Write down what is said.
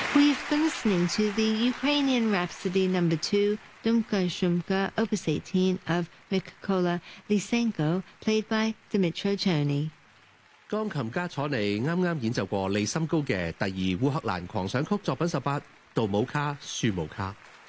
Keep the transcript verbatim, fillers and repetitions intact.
We've been listening to the Ukrainian Rhapsody Number Two, Dumka Shumka, Opus eighteen of Mykola Lysenko, played by Dmytro Tony. 鋼琴家楚尼啱啱演奏過利森高嘅第二烏克蘭狂想曲作品十八杜姆卡舒姆卡。